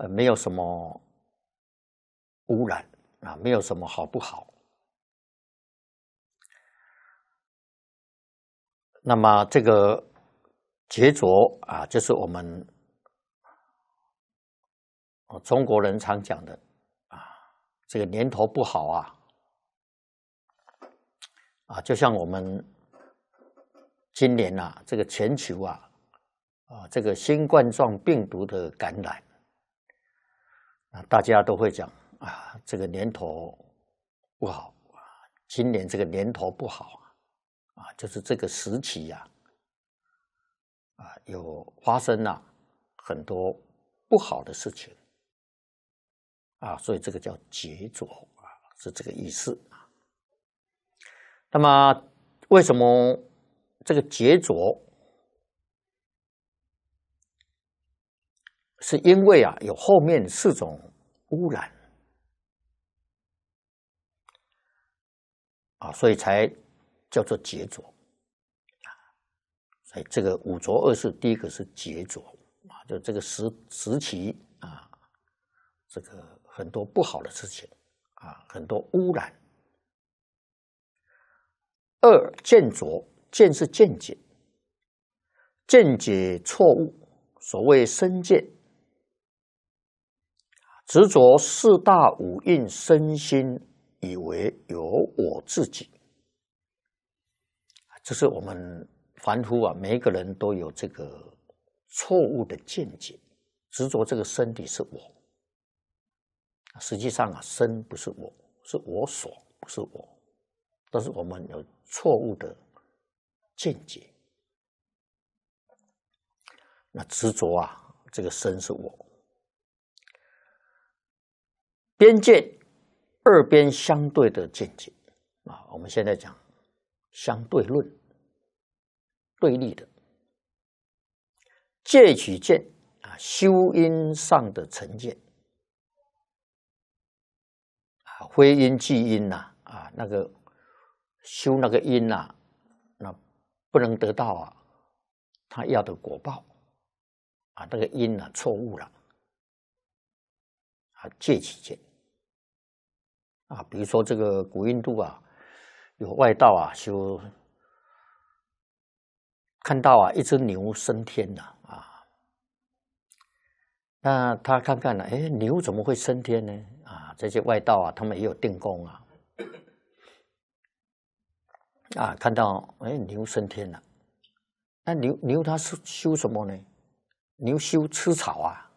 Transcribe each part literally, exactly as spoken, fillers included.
呃没有什么污染啊，没有什么好不好。那么这个劫浊啊，就是我们中国人常讲的啊，这个年头不好啊，啊，就像我们今年啊，这个全球啊，啊，这个新冠状病毒的感染，啊，大家都会讲啊，这个年头不好啊，今年这个年头不好啊，啊，就是这个时期呀、啊，啊，有发生了很多不好的事情。啊，所以这个叫劫浊啊，是这个意思啊。那么为什么这个劫浊？是因为啊有后面四种污染啊，所以才叫做劫浊啊。所以这个五浊恶世，第一个是劫浊啊，就这个时时期啊，这个很多不好的事情啊，很多污染。二见浊，见是见解，见解错误，所谓身见，执着四大五蕴身心，以为有我自己。这是我们凡夫啊，每一个人都有这个错误的见解，执着这个身体是我。实际上啊，身不是我，是我所，不是我。但是我们有错误的见解，那执着啊，这个身是我。边见二边相对的见解啊，我们现在讲相对论，对立的。戒取见啊，修因上的成见啊，非因即因呐啊，那个修那个因呐，那不能得到啊他要的果报啊，那个因啊错误了啊，戒取见啊，比如说这个古印度啊，有外道啊修。看到啊，一只牛升天了啊，那他看看了，哎，牛怎么会升天呢？啊，这些外道啊，他们也有定功啊，啊，看到哎牛升天了，那牛牛它是修什么呢？牛修吃草啊，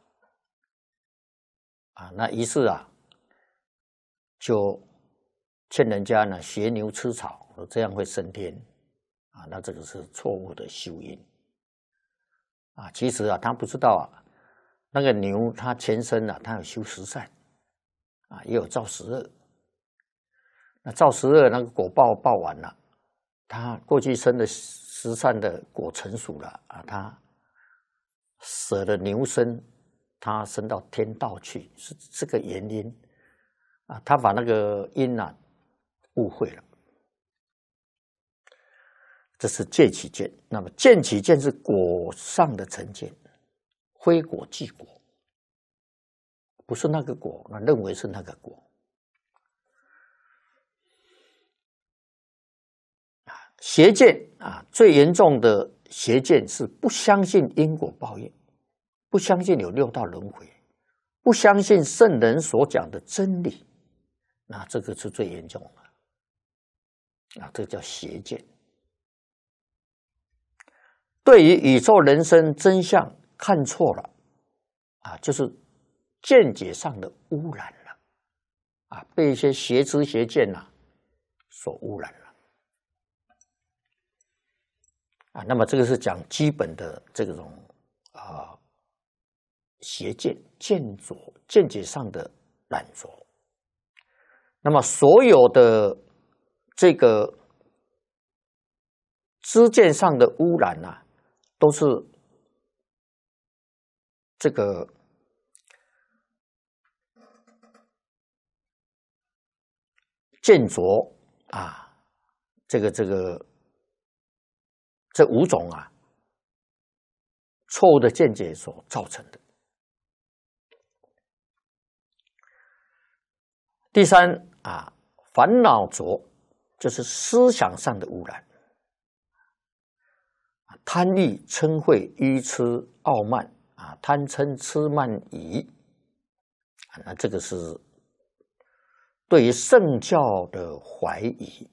啊，那于是啊，就劝人家呢学牛吃草，这样会升天。啊，那这个是错误的修因啊！其实啊，他不知道啊，那个牛它前身啊，它有修十善啊，也有造十恶。那造十恶那个果报报完了，他过去生的十善的果成熟了啊，他舍了牛身，他升到天道去，是这个原因啊。他把那个因啊误会了。这是戒取见，那么见取见是果上的成见，非果即果，不是那个果，那认为是那个果。邪见啊，最严重的邪见是不相信因果报应，不相信有六道轮回，不相信圣人所讲的真理，那这个是最严重的啊，这叫邪见。对于宇宙人生真相看错了啊，就是见解上的污染了啊，被一些邪知邪见呐、啊、所污染了啊。那么这个是讲基本的这种啊邪见、见浊、见解上的染浊。那么所有的这个知见上的污染呐、啊。都是这个见浊啊，这个这个这五种啊错误的见解所造成的第三啊，烦恼浊就是思想上的污染，贪欲、嗔恚、愚痴、傲慢啊，贪嗔痴慢疑啊，那这个是对于圣教的怀疑。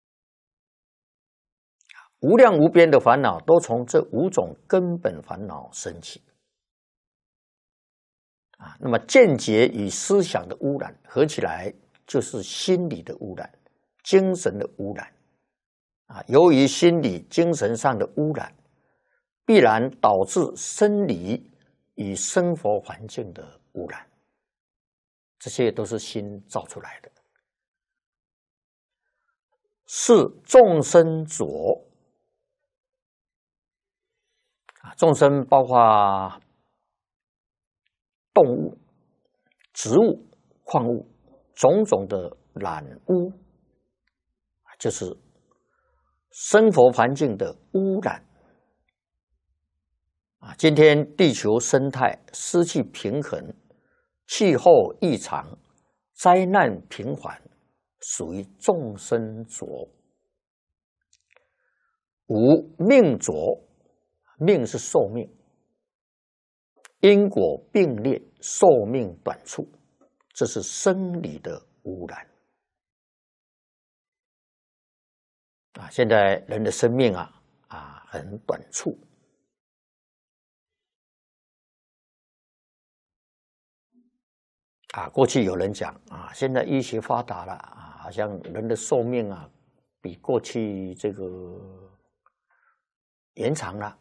无量无边的烦恼都从这五种根本烦恼生起啊。那么见解与思想的污染合起来，就是心理的污染、精神的污染啊。由于心理、精神上的污染，必然导致生理与生活环境的污染，这些都是心造出来的，是众生浊。众生包括动物、植物、矿物，种种的染污，就是生活环境的污染。啊，今天地球生态失去平衡，气候异常，灾难频繁，属于众生浊。五命浊。命是寿命，因果并列，寿命短促，这是生理的污染啊！现在人的生命啊啊很短促啊。过去有人讲啊，现在医学发达了啊，好像人的寿命啊比过去这个延长了。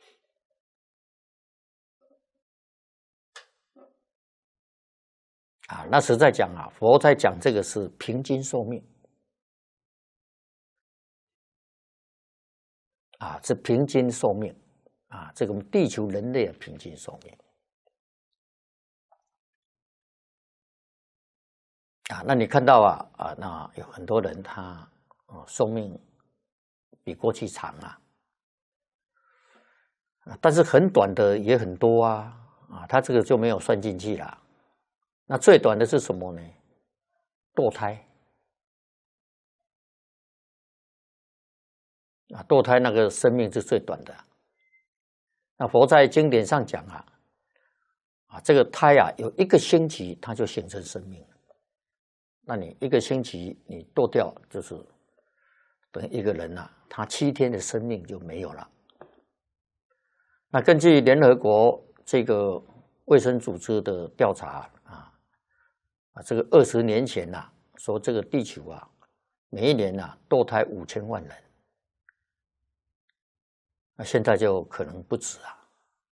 啊，那实在讲啊，佛在讲这个是平均寿命，啊，是平均寿命，啊，这个地球人类的平均寿命，啊，那你看到啊啊，那有很多人他哦寿命比过去长啊，但是很短的也很多啊，啊，他这个就没有算进去了。那最短的是什么呢？堕胎啊，堕胎那个生命是最短的。那佛在经典上讲啊，啊，这个胎啊有一个星期它就形成生命了。那你一个星期你堕掉，就是等于一个人啊，他七天的生命就没有了。那根据联合国这个卫生组织的调查啊。啊，这个二十年前呐、啊，说这个地球啊，每一年呐、啊、堕胎五千万人，那现在就可能不止啊。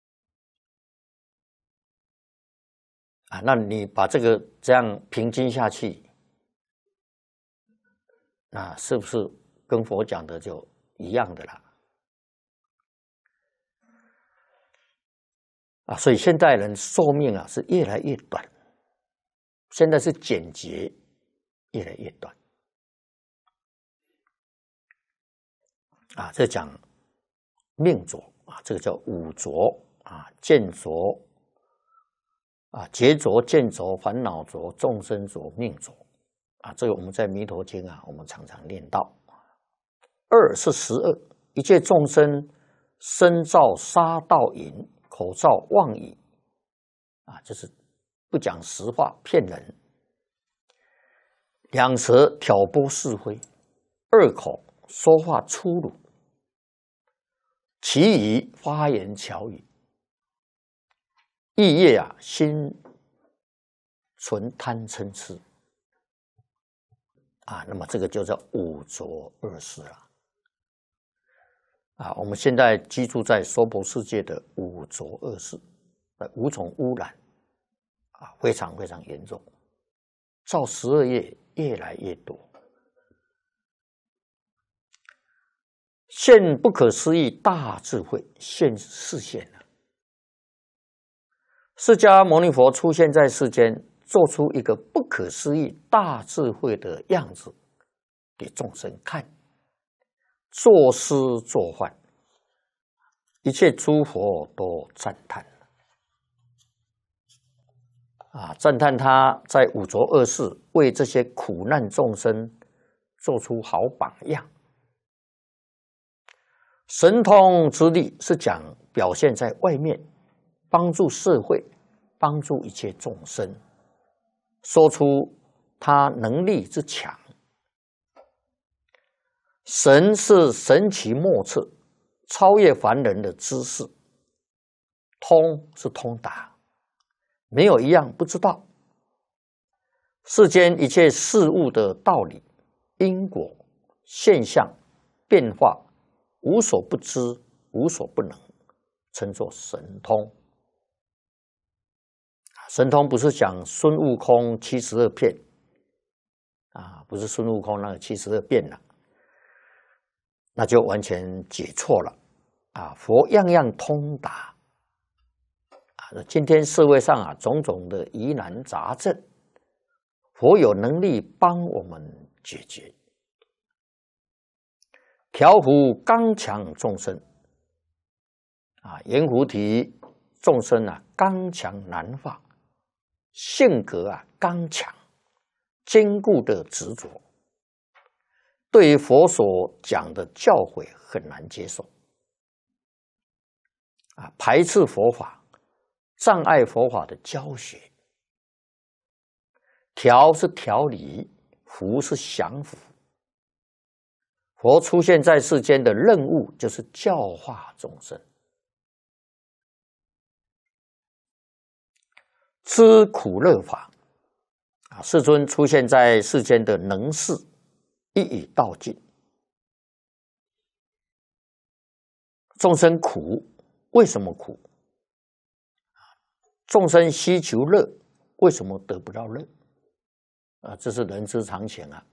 啊，那你把这个这样平均下去，那是不是跟佛讲的就一样的啦？啊，所以现代人寿命啊是越来越短。现在是简洁，越来越短啊！这讲命浊啊，这个叫五浊啊，见浊啊，劫浊、见浊、烦恼浊、众生浊、命浊啊。这个我们在《弥陀经》啊，我们常常念到。二是十恶，一切众生身造杀盗淫，口造妄语啊，就是不讲实话，骗人；两舌挑拨是非，二口说话粗鲁，其余发言巧语，意业啊，心存贪嗔痴啊。那么这个就叫五浊恶世了啊。我们现在居住在娑婆世界的五浊恶世，五种污染啊，非常非常严重，造十二业越来越多，现不可思议大智慧现示现了。释迦牟尼佛出现在世间，做出一个不可思议大智慧的样子给众生看，作施作换，一切诸佛都赞叹。 啊，赞叹他在五浊恶世为这些苦难众生做出好榜样。神通之力是讲表现在外面，帮助社会，帮助一切众生，说出他能力之强。神是神奇莫测，超越凡人的知识。通是通达，没有一样不知道。世间一切事物的道理、因果、现象、变化，无所不知，无所不能，称作神通。神通不是讲孙悟空七十二变啊，不是孙悟空那个七十二变了，那就完全解错了啊！佛样样通达。今天社会上啊，种种的疑难杂症，佛有能力帮我们解决。调伏刚强众生啊，圆菩提众生啊，刚强难化，性格啊刚强，坚固的执着，对于佛所讲的教诲很难接受啊，排斥佛法。障碍佛法的教学，调是调理，伏是降伏。佛出现在世间的任务就是教化众生，知苦乐法啊。世尊出现在世间的能事，一语道尽。众生苦，为什么苦？众生希求乐，为什么得不到乐？啊，这是人之常情啊！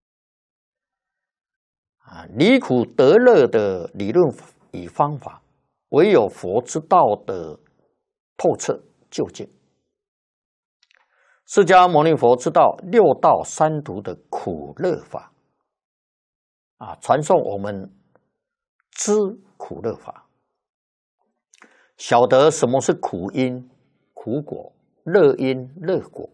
啊，离苦得乐的理论与方法，唯有佛之道的透彻究竟。释迦牟尼佛知道六道三途的苦乐法，啊，传送我们知苦乐法，晓得什么是苦因。苦果、乐因、乐果，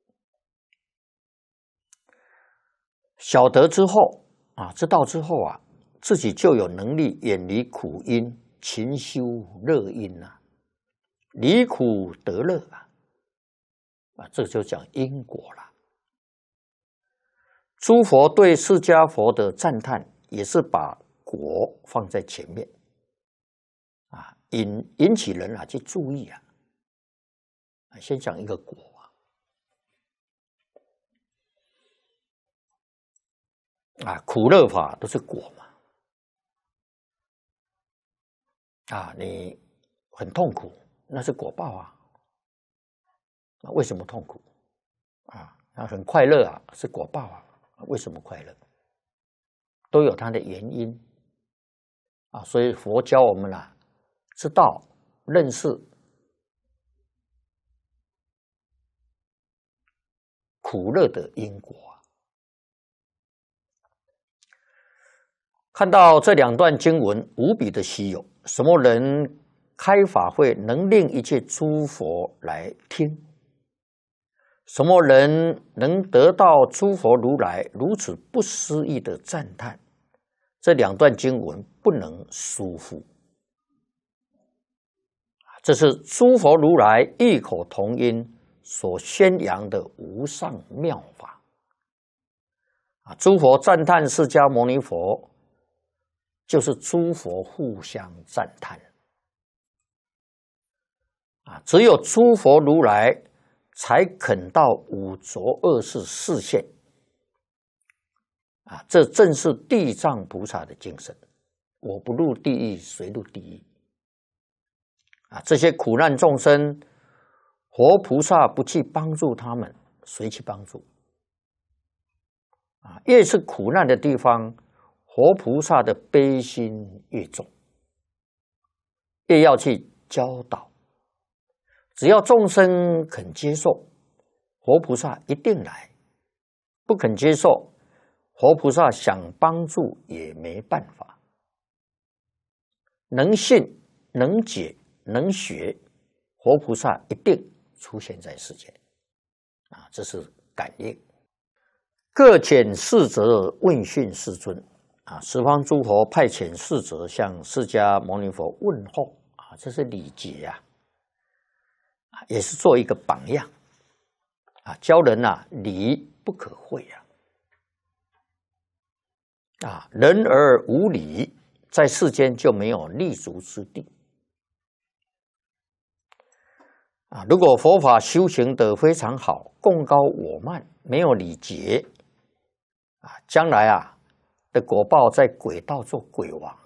晓得之后啊，知道之后啊，自己就有能力远离苦因，勤修乐因啊，离苦得乐啊，啊，这就讲因果了。诸佛对释迦佛的赞叹，也是把果放在前面啊，引引起人啊去注意啊。先讲一个果啊，苦乐法都是果嘛，啊，你很痛苦，那是果报啊。那为什么痛苦？啊，那很快乐啊，是果报啊。为什么快乐？都有它的原因啊。所以佛教我们啊，知道认识。苦乐的因果。看到这两段经文无比的稀有，什么人开法会能令一切诸佛来听？什么人能得到诸佛如来如此不思议的赞叹？这两段经文不能疏忽。这是诸佛如来异口同音所宣扬的无上妙法啊！诸佛赞叹释迦牟尼佛，就是诸佛互相赞叹啊！只有诸佛如来才肯到五浊恶世示现啊！这正是地藏菩萨的精神。我不入地狱，谁入地狱？啊！这些苦难众生，活菩萨不去帮助他们，谁去帮助？啊，越是苦难的地方，活菩萨的悲心越重，越要去教导。只要众生肯接受，活菩萨一定来；不肯接受，活菩萨想帮助也没办法。能信、能解、能学，活菩萨一定出现在世间。 啊，这是感应。各遣使者问讯世尊，啊，十方诸佛派遣使者向释迦牟尼佛问候，啊，这是礼节啊，也是做一个榜样，啊，教人啊礼不可讳啊，啊，人而无礼，在世间就没有立足之地。啊，如果佛法修行得非常好，贡高我慢，没有礼节，啊，将来啊的果报在鬼道做鬼王，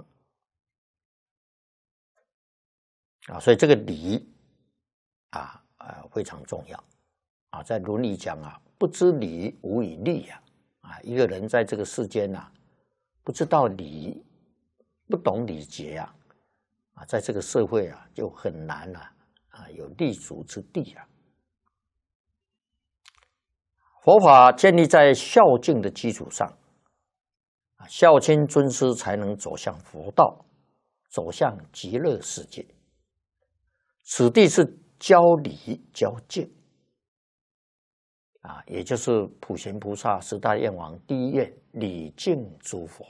啊，所以这个礼啊啊非常重要，啊，在伦理讲啊，不知礼无以立啊，啊，一个人在这个世间啊，不知道礼，不懂礼节啊，啊，在这个社会啊就很难啊。啊，有立足之地啊！佛法建立在孝敬的基础上，啊，孝亲尊师才能走向佛道，走向极乐世界。此地是教礼教敬，啊，也就是普贤菩萨十大愿王第一愿：礼敬诸佛。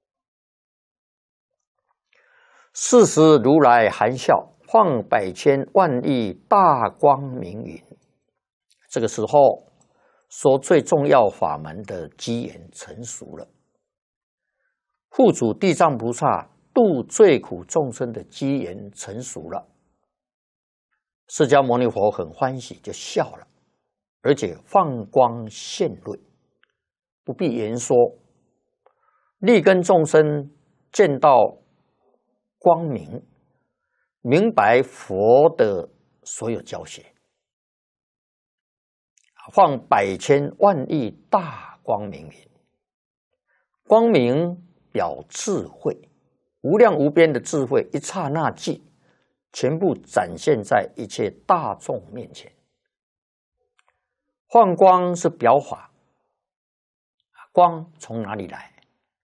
是时如来含笑，放百千万亿大光明云。这个时候说最重要法门的机缘成熟了，护主地藏菩萨度最苦众生的机缘成熟了，释迦牟尼佛很欢喜，就笑了，而且放光现瑞，不必言说，立根众生见到光明，明白佛的所有教学，放百千万亿大光明云。光明表智慧，无量无边的智慧，一刹那际，全部展现在一切大众面前。放光是表法，光从哪里来？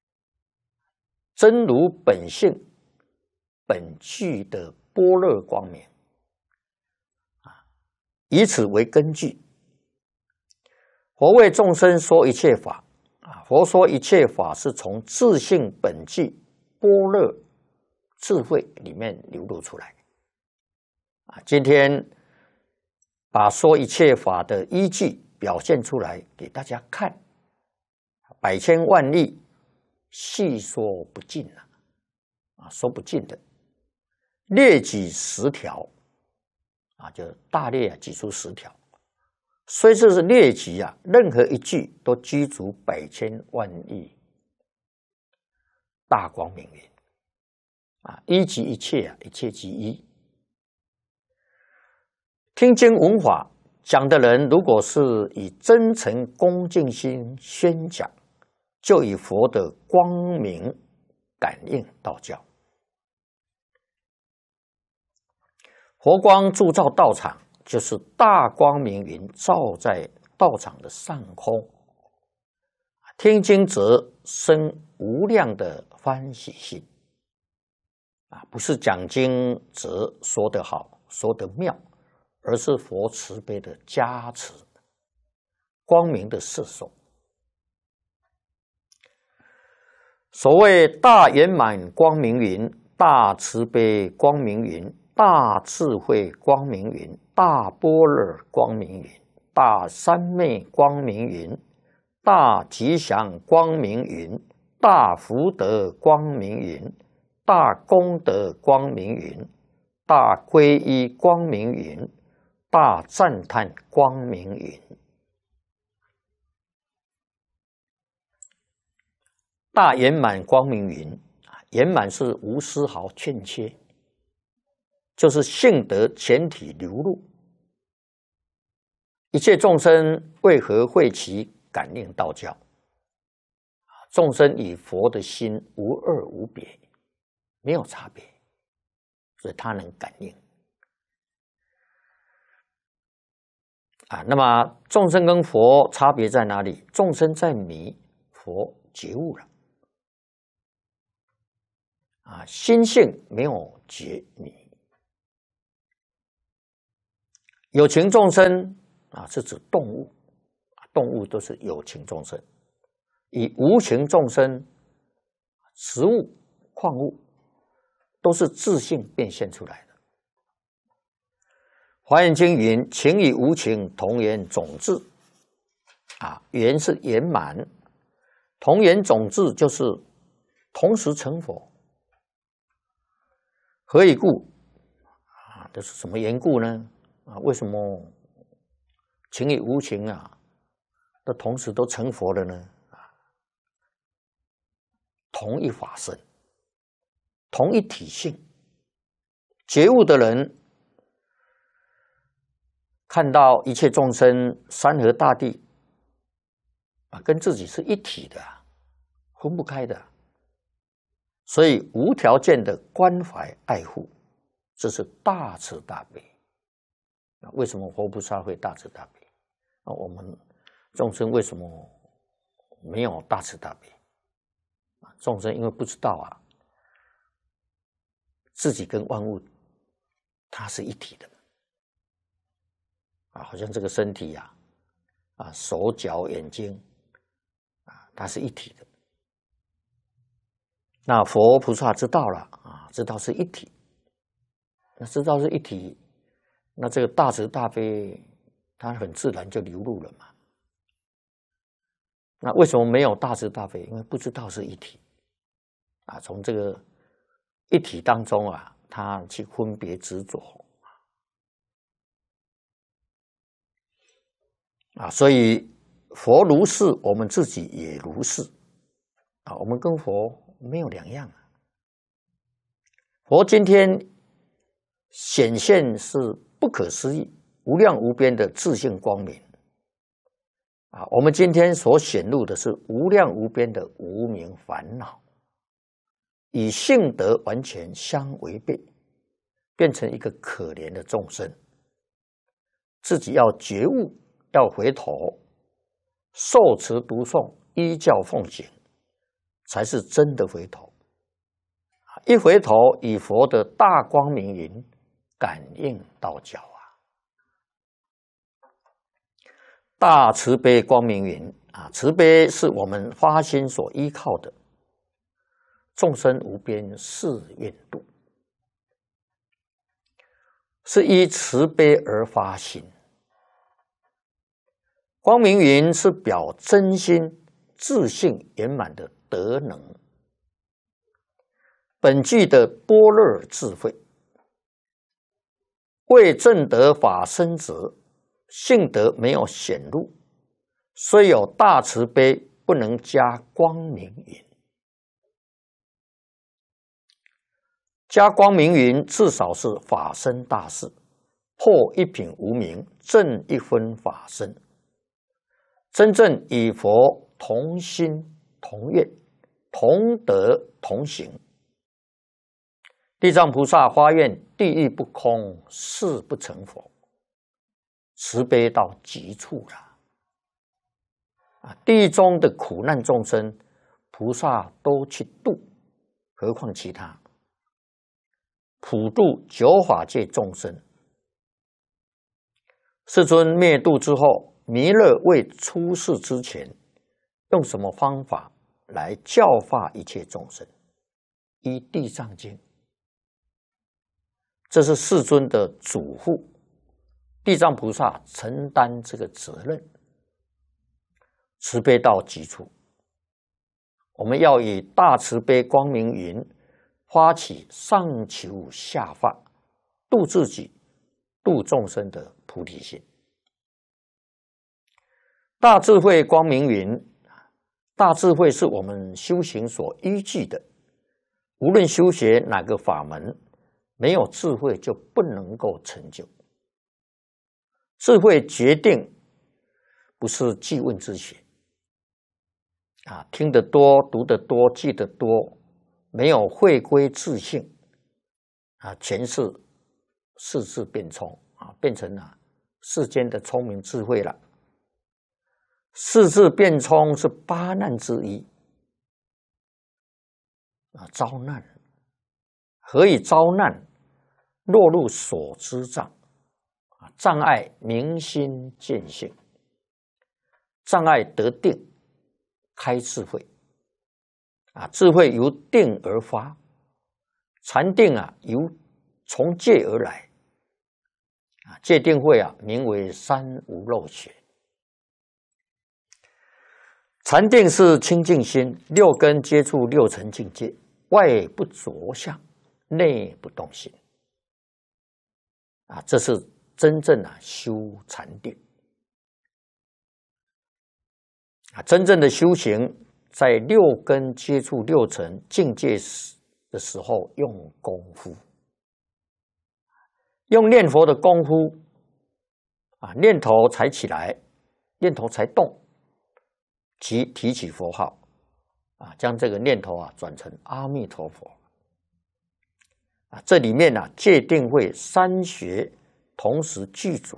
真如本性本具的般若光明，啊，以此为根据，佛为众生说一切法，啊，佛说一切法是从自性本具般若智慧里面流露出来，啊，今天把说一切法的依据表现出来给大家看，百千万亿细说不尽啊，啊，说不尽的。列举十条，啊，就大列啊，举出十条。虽这是列举啊，任何一句都具足百千万亿大光明云，啊，一即一切啊，一切即一。听经闻法讲的人，如果是以真诚恭敬心宣讲，就以佛的光明感应道教。佛光铸造道场，就是大光明云照在道场的上空，听经者生无量的欢喜心，啊，不是讲经者说得好，说得妙，而是佛慈悲的加持，光明的摄受。所谓大圆满光明云、大慈悲光明云、大智慧光明云、大般若光明云、大三昧光明云、大吉祥光明云、大福德光明云、大功德光明云、大皈依光明云、大赞叹光明云。大圆满光明云，圆满是无丝毫欠缺，就是性德全体流露。一切众生为何会起感应道教？众生与佛的心无二无别，没有差别，所以他能感应。啊，那么众生跟佛差别在哪里？众生在迷，佛觉悟了。啊，心性没有觉迷。有情众生啊，是指动物动物都是有情众生，以无情众生，食物、矿物都是自性变现出来的。华严经云：“情与无情，同源种智。”啊，缘是圆满，同源种智就是同时成佛。何以故？啊，这是什么缘故呢？啊，为什么情与无情啊，都同时都成佛了呢？啊，同一法身，同一体性，觉悟的人看到一切众生、山河大地啊，跟自己是一体的，分不开的，所以无条件的关怀爱护，这是大慈大悲。为什么佛菩萨会大慈大悲？啊，我们众生为什么没有大慈大悲？众生因为不知道啊，自己跟万物它是一体的。啊，好像这个身体呀、啊，啊，手脚眼睛，啊，它是一体的。那佛菩萨知道了啊，知道是一体，那知道是一体，那这个大慈大悲，它很自然就流露了嘛。那为什么没有大慈大悲？因为不知道是一体，啊，从这个一体当中啊，他去分别执着。啊，所以佛如是，我们自己也如是啊，我们跟佛没有两样。佛今天显现是不可思议、无量无边的自性光明啊，我们今天所显露的是无量无边的无明烦恼，与性德完全相违背，变成一个可怜的众生，自己要觉悟。要回头，受持读诵，依教奉行，才是真的回头。一回头，以佛的大光明云感应道交啊！大慈悲光明云啊，慈悲是我们发心所依靠的。众生无边誓愿度，是依慈悲而发心。光明云是表真心自性圆满的德能，本具的般若智慧，为正得法身者，性德没有显露，虽有大慈悲，不能加光明云。加光明云至少是法身大事，破一品无明，正一分法身。真正与佛同心同愿，同德同行。地藏菩萨发愿，地狱不空，誓不成佛。慈悲到极处了啊！地狱中的苦难众生，菩萨都去度，何况其他？普度九法界众生。世尊灭度之后，弥勒未出世之前，用什么方法来教化一切众生？依地藏经，这是世尊的嘱咐，地藏菩萨承担这个责任，慈悲到极处。我们要以大慈悲光明云发起上求下化，度自己、度众生的菩提心。大智慧光明云，大智慧是我们修行所依据的。无论修学哪个法门，没有智慧就不能够成就。智慧决定不是记问之学啊，听得多、读得多、记得多，没有回归自性啊，全是世智变聪啊，变成了世间的聪明智慧了。世智变聪是八难之一啊，遭难。何以遭难？落入所知障啊，障碍明心见性。 障碍得定，开智慧。啊，智慧由定而发，禅定啊由从戒而来。啊，戒定慧啊名为三无漏学。禅定是清净心，六根接触六尘境界，外不着相，内不动心。啊，这是真正啊修禅定。啊，真正的修行，在六根接触六尘境界的时候，用功夫，用念佛的功夫，啊，念头才起来，念头才动，即提起佛号，啊，将这个念头啊转成阿弥陀佛。啊，这里面啊，戒定慧三学同时具足。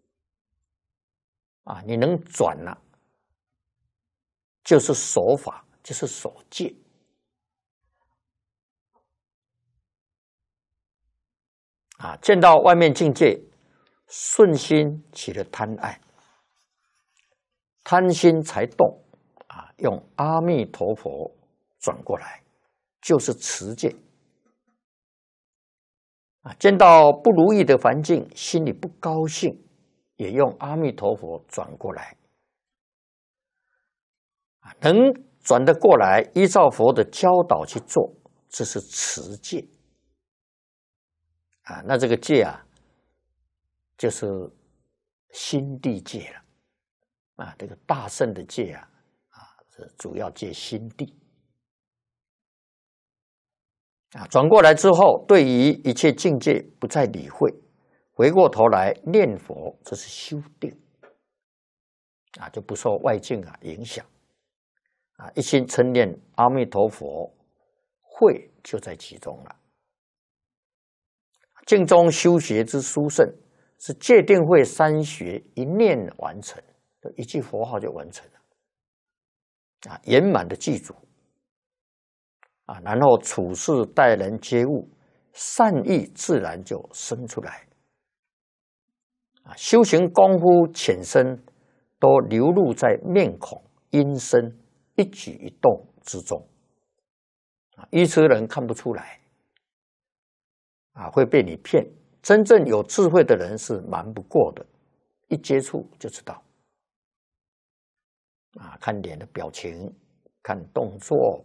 啊，你能转了、啊。就是守法，就是守戒。啊，见到外面境界，顺心起了贪爱，贪心才动。啊，用阿弥陀佛转过来，就是持戒。啊，见到不如意的环境，心里不高兴，也用阿弥陀佛转过来。能转得过来，依照佛的教导去做，这是持戒。啊，那这个戒啊，就是心地戒了。啊，这个大圣的戒啊，啊，是主要戒心地。啊，转过来之后，对于一切境界不再理会，回过头来念佛，这是修定。啊，就不受外境啊影响。啊，一心称念阿弥陀佛，慧就在其中了。净中修学之殊胜，是戒定慧三学一念完成，一句佛号就完成了。啊，圆满的记住。啊，然后处事待人接物，善意自然就生出来。啊，修行功夫浅深，都流露在面孔、音声。一举一动之中，啊，愚痴人看不出来，啊，会被你骗。真正有智慧的人是瞒不过的，一接触就知道。啊，看脸的表情，看动作，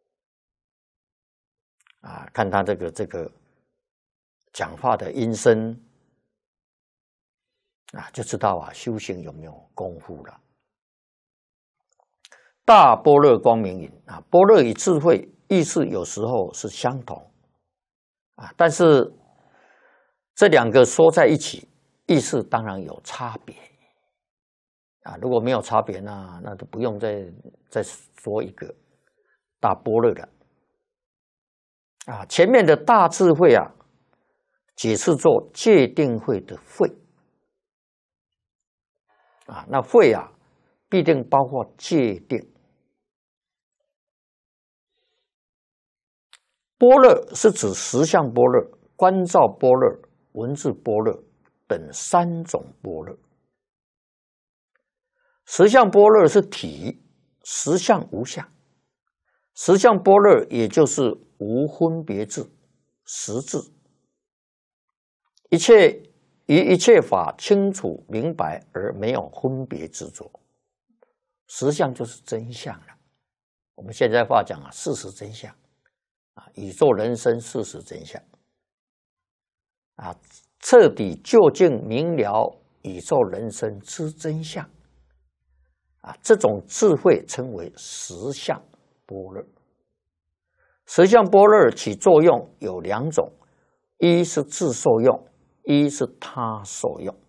啊，看他这个这个讲话的音声，啊，就知道啊，修行有没有功夫了。大般若光明云啊，般若与智慧意思有时候是相同啊，但是这两个说在一起，意思当然有差别啊。如果没有差别，那那就不用再再说一个大般若了啊。前面的大智慧啊，解释作戒定慧的慧啊，那慧啊，必定包括戒定。般若是指实相般若、观照般若、文字般若等三种般若。实相般若是体，实相无相。实相般若也就是无分别智、实智，一切于一切法清楚明白而没有分别执着。实相就是真相了。我们现在话讲啊，事实真相。啊，宇宙人生事实真相啊，彻底究竟明了宇宙人生之真相啊，这种智慧称为实相般若。实相般若起作用有两种，一是自受用，一是他受用。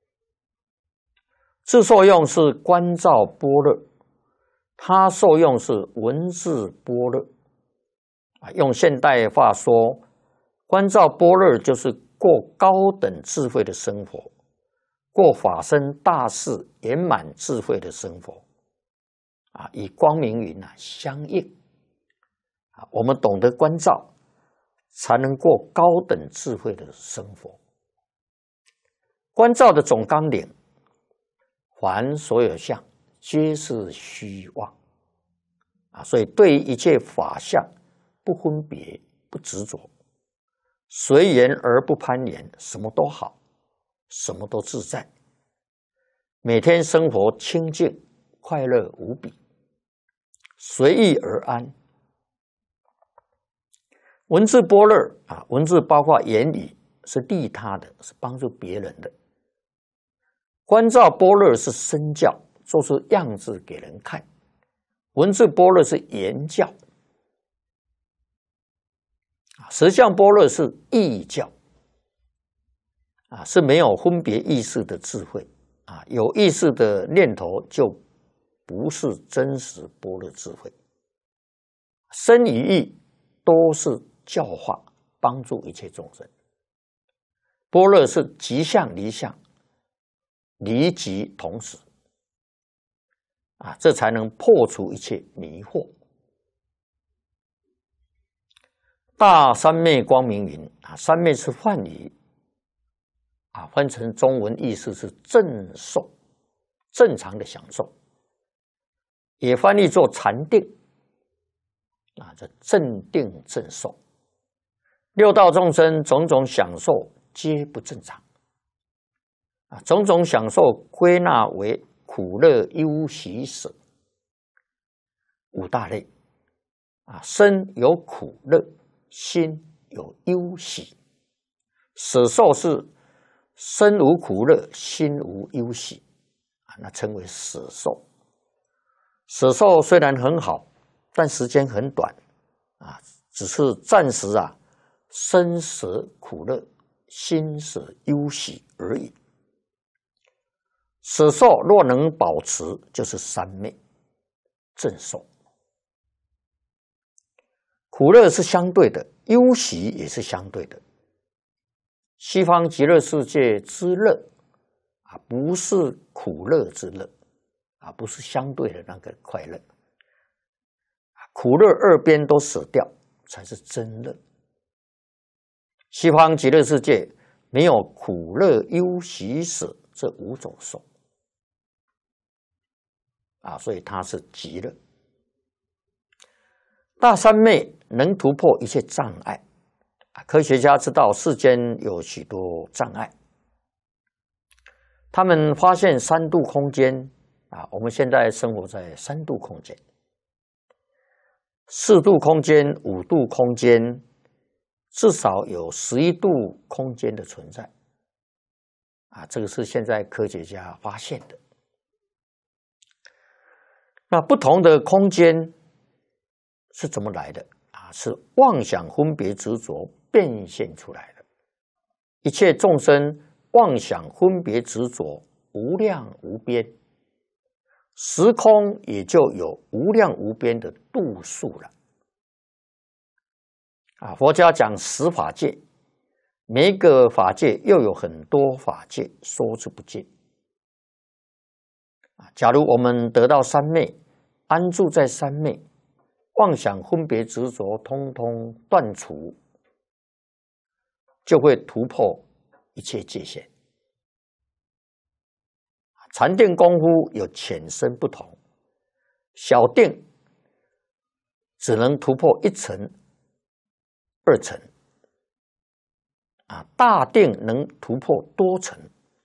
自受用是观照般若，他受用是文字般若。用现代话说，观照般若就是过高等智慧的生活，过法身大事圆满智慧的生活，啊，与光明云啊相应。啊，我们懂得观照，才能过高等智慧的生活。观照的总纲领，凡所有相， 皆是虚妄啊！所以对于一切法相不分别、不执着，随缘而不攀缘，什么都好，什么都自在，每天生活清净快乐无比，随意而安。文字般若啊，文字包括言语，是利他的，是帮助别人的。观照般若是身教，做出样子给人看。文字般若是言教，实相般若是意教，啊，是没有分别意识的智慧啊，有意识的念头就不是真实般若智慧。身与意都是教化，帮助一切众生。般若是即相离相，离即同时，啊，这才能破除一切迷惑。大三昧光明云啊，三昧是梵语啊，翻成中文意思是正受，正常的享受，也翻译作禅定啊，这正定正受。六道众生种种享受皆不正常啊，种种享受归纳为苦乐忧喜舍五大类啊，身有苦乐，心有忧喜，舍受是身无苦乐，心无忧喜啊，那称为舍受。舍受虽然很好，但时间很短啊，只是暂时啊，身舍苦乐，心舍忧喜而已。舍受若能保持，就是三昧正受。苦乐是相对的，忧喜也是相对的。西方极乐世界之乐啊，不是苦乐之乐啊，不是相对的那个快乐。苦乐二边都舍掉，才是真乐。西方极乐世界没有苦乐忧喜舍这五种受啊，所以它是极乐。大三昧能突破一切障碍啊！科学家知道世间有许多障碍，他们发现三度空间啊，我们现在生活在三度空间、四度空间、五度空间，至少有十一度空间的存在啊！这个是现在科学家发现的。那不同的空间是怎么来的啊？是妄想分别执着变现出来的。一切众生妄想分别执着无量无边，时空也就有无量无边的度数了。啊，佛家讲十法界，每一个法界又有很多法界，说之不尽。啊，假如我们得到三昧，安住在三昧，妄想分别执着通通断除，就会突破一切界限。禅定功夫有浅深不同，小定只能突破一层、二层，啊，大定能突破多层。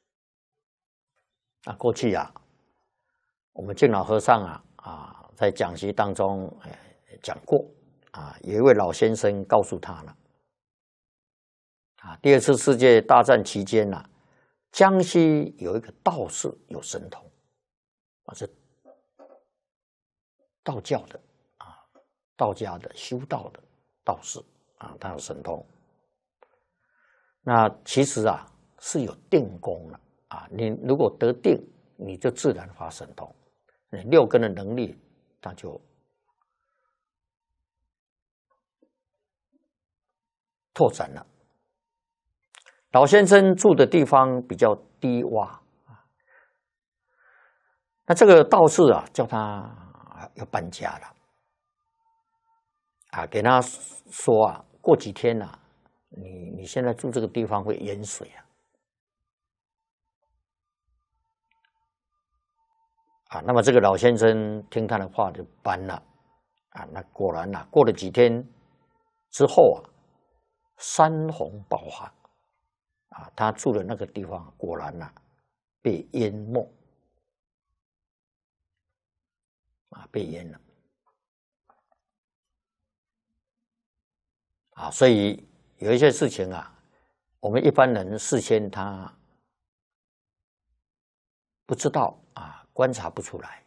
啊，过去啊，我们净老和尚啊啊。在讲习当中，哎，讲过啊，有一位老先生告诉他了，啊，第二次世界大战期间呢、啊，江西有一个道士有神通，啊，是道教的啊，道家的修道的道士啊，他有神通。那其实啊是有定功了啊，你如果得定，你就自然发神通，你六根的能力。那就拓展了。老先生住的地方比较低洼啊，那这个道士啊，叫他要搬家了啊，给他说啊，过几天啊，你你现在住这个地方会淹水啊。 啊，那么这个老先生听他的话就搬了啊，那果然啊，过了几天之后啊，山洪爆发啊，他住的那个地方果然啊被淹没啊，被淹了啊，所以有一些事情啊，我们一般人事先他不知道啊，观察不出来。